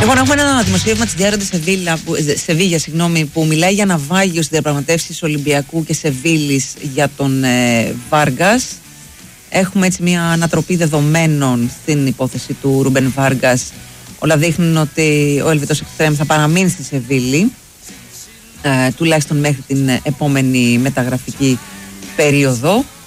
Λοιπόν, έχουμε ένα δημοσίευμα της Diario de Sevilla, που μιλάει για ναυάγιο στις διαπραγματεύσεις Ολυμπιακού και Σεβίλης για τον Βάργας. Έχουμε έτσι μια ανατροπή δεδομένων στην υπόθεση του Ρούμπεν Βάργας. Όλα δείχνουν ότι ο Ελβετός Εκστρέμ θα παραμείνει στη Σεβίλη, τουλάχιστον μέχρι την επόμενη μεταγραφική περίοδο.